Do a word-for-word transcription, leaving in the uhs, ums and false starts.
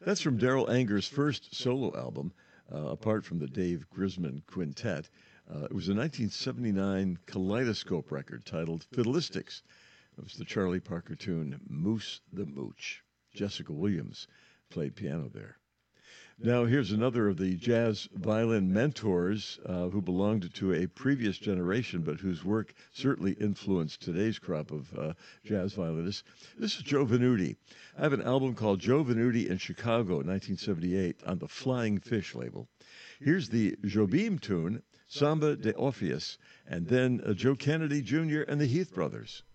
That's from Daryl Anger's first solo album, uh, apart from the Dave Grisman Quintet. Uh, it was a nineteen seventy-nine Kaleidoscope record titled Fiddlistics. It was the Charlie Parker tune Moose the Mooch. Jessica Williams played piano there. Now, here's another of the jazz violin mentors uh, who belonged to a previous generation, but whose work certainly influenced today's crop of uh, jazz violinists. This is Joe Venuti. I have an album called Joe Venuti in Chicago, nineteen seventy-eight, on the Flying Fish label. Here's the Jobim tune, Samba de Orpheus, and then uh, Joe Kennedy Junior and the Heath Brothers.